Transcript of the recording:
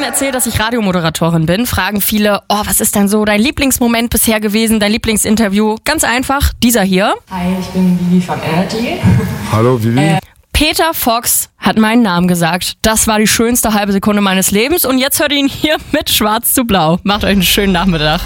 erzähle, dass ich Radiomoderatorin bin, fragen viele, was ist denn so dein Lieblingsmoment bisher gewesen, dein Lieblingsinterview? Ganz einfach, dieser hier. Hi, ich bin Vivi von Energy. Hallo, Vivi. Peter Fox hat meinen Namen gesagt. Das war die schönste halbe Sekunde meines Lebens und jetzt hört ihr ihn hier mit Schwarz zu Blau. Macht euch einen schönen Nachmittag.